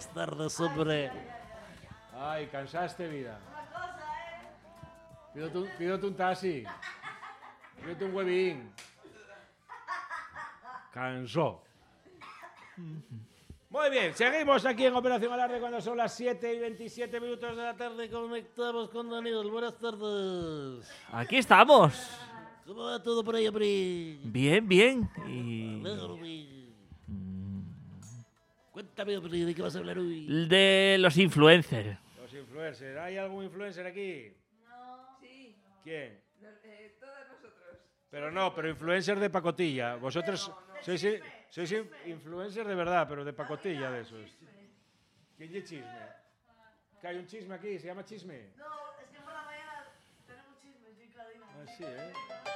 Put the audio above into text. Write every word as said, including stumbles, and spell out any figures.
tardes, hombre. Ay, cansaste, vida. Pídote un, pídote un taxi. Pídote un huevín. Cansó. Muy bien, seguimos aquí en Operación Alarde cuando son las siete y veintisiete minutos de la tarde. Conectamos con Daniel. Buenas tardes. Aquí estamos. ¿Cómo va todo por ahí, hombre? Bien, bien. Y... Alegro, hombre. Cuéntame, hombre, ¿de qué vas a hablar hoy? De los influencers. Los influencers. ¿Hay algún influencer aquí? No. Sí. ¿Quién? Nos, eh, todos nosotros. Pero no, pero influencer de pacotilla. Vosotros No, no. sois, sois in- influencers de verdad, pero de pacotilla de esos. ¿Quién es chisme? ¿Que hay un chisme aquí? ¿Se llama chisme? No, es que por la mañana tenemos chismes, sí, claro. Ah, sí, ¿eh?